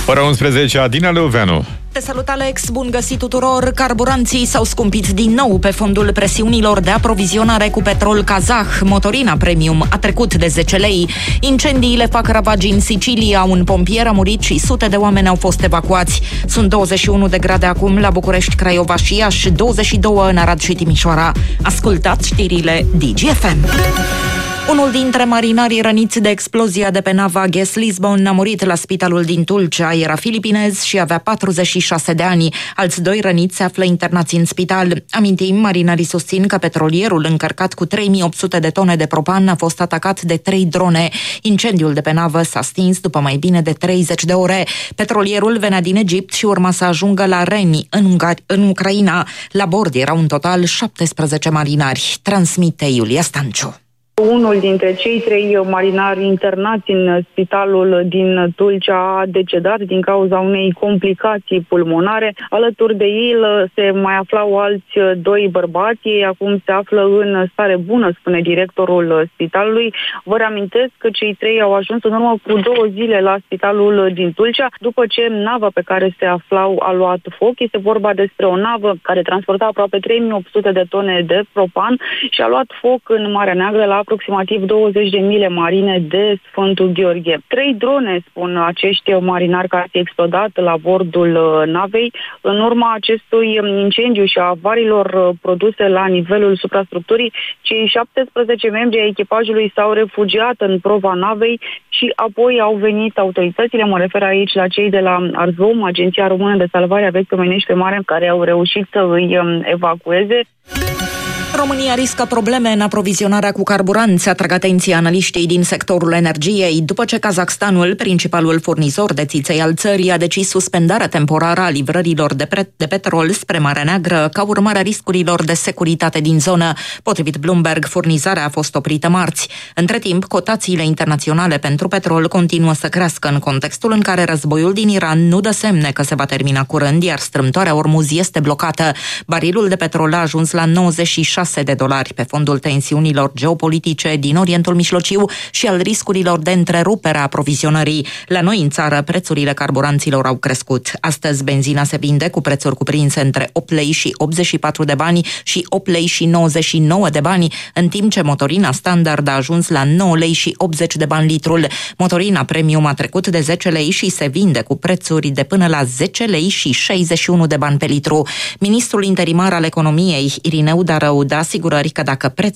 Ora 11, Adina Leoveanu. Te salut, Alex, bun găsit tuturor! Carburanții s-au scumpit din nou pe fondul presiunilor de aprovizionare cu petrol kazah. Motorina Premium a trecut de 10 lei. Incendiile fac ravagii în Sicilia. Un pompier a murit și sute de oameni au fost evacuați. Sunt 21 de grade acum la București, Craiova și Iași, 22 în Arad și Timișoara. Ascultați știrile DGFM. Unul dintre marinarii răniți de explozia de pe nava Gas Lisbon a murit la spitalul din Tulcea. Era filipinez și avea 46 de ani. Alți doi răniți se află internați în spital. Amintim, marinarii susțin că petrolierul încărcat cu 3800 de tone de propan a fost atacat de 3 drone. Incendiul de pe navă s-a stins după mai bine de 30 de ore. Petrolierul venea din Egipt și urma să ajungă la Reni, în Ucraina. La bord erau în total 17 marinari. Transmite Iulia Stanciu. Unul dintre cei 3 marinari internați în spitalul din Tulcea a decedat din cauza unei complicații pulmonare. Alături de el se mai aflau alți 2 bărbați. Ei acum se află în stare bună, spune directorul spitalului. Vă reamintesc că cei 3 au ajuns în urmă cu 2 zile la spitalul din Tulcea, după ce nava pe care se aflau a luat foc. Este vorba despre o navă care transporta aproape 3800 de tone de propan și a luat foc în Marea Neagră la aproximativ 20 de mile marine de Sfântul Gheorghe. 3 drone, spun acești marinari, care au explodat la bordul navei. În urma acestui incendiu și a avariilor produse la nivelul suprastructurii, cei 17 membri ai echipajului s-au refugiat în prova navei și apoi au venit autoritățile. Mă refer aici la cei de la Arzom, Agenția Română de Salvare a Vieții Omenești pe Mare, care au reușit să îi evacueze. România riscă probleme în aprovizionarea cu carburanți, atrag atenția analiștii din sectorul energiei, după ce Kazakhstanul, principalul furnizor de țiței al țării, a decis suspendarea temporară a livrărilor de petrol spre Marea Neagră ca urmare a riscurilor de securitate din zonă. Potrivit Bloomberg, furnizarea a fost oprită marți. Între timp, cotațiile internaționale pentru petrol continuă să crească în contextul în care războiul din Iran nu dă semne că se va termina curând, iar strâmtoarea Ormuz este blocată. Barilul de petrol a ajuns la $96 pe fondul tensiunilor geopolitice din Orientul Mijlociu și al riscurilor de întrerupere a aprovizionării. La noi în țară, prețurile carburanților au crescut. Astăzi, benzina se vinde cu prețuri cuprinse între 8 lei și 84 de bani și 8 lei și 99 de bani, în timp ce motorina standard a ajuns la 9 lei și 80 de bani litrul. Motorina Premium a trecut de 10 lei și se vinde cu prețuri de până la 10 lei și 61 de bani pe litru. Ministrul interimar al economiei, Irineu Darău, dă asigurări că dacă prețul